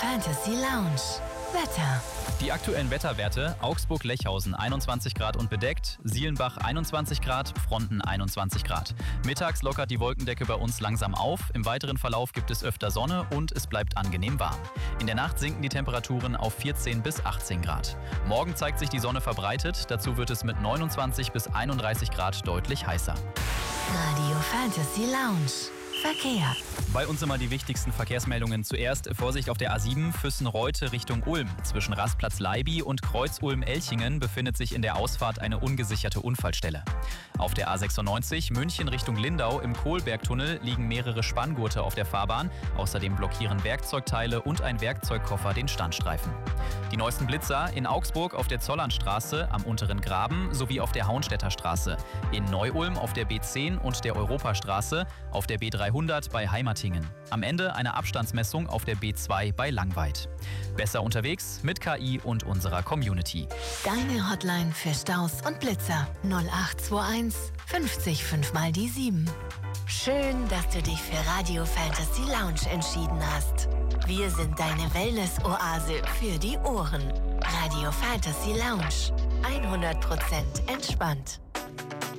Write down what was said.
Fantasy Lounge. Wetter. Die aktuellen Wetterwerte: Augsburg-Lechhausen 21 Grad und bedeckt, Sielenbach 21 Grad, Fronten 21 Grad. Mittags lockert die Wolkendecke bei uns langsam auf, im weiteren Verlauf gibt es öfter Sonne und es bleibt angenehm warm. In der Nacht sinken die Temperaturen auf 14 bis 18 Grad. Morgen zeigt sich die Sonne verbreitet, dazu wird es mit 29 bis 31 Grad deutlich heißer. Radio Fantasy Lounge. Verkehr. Bei uns immer die wichtigsten Verkehrsmeldungen. Zuerst Vorsicht auf der A7 Füssen-Reute Richtung Ulm. Zwischen Rastplatz Leiby und Kreuz Ulm-Elchingen befindet sich in der Ausfahrt eine ungesicherte Unfallstelle. Auf der A96 München Richtung Lindau im Kohlbergtunnel liegen mehrere Spanngurte auf der Fahrbahn. Außerdem blockieren Werkzeugteile und ein Werkzeugkoffer den Standstreifen. Die neuesten Blitzer in Augsburg auf der Zollernstraße am unteren Graben sowie auf der Hauenstädter Straße. In Neu-Ulm auf der B10 und der Europastraße, auf der B300 bei Heimatingen. Am Ende eine Abstandsmessung auf der B2 bei Langweid. Besser unterwegs mit KI und unserer Community. Deine Hotline für Staus und Blitzer 0821 50 5 mal die 7. Schön, dass du dich für Radio Fantasy Lounge entschieden hast. Wir sind deine Wellness-Oase für die Ohren. Radio Fantasy Lounge. 100% entspannt.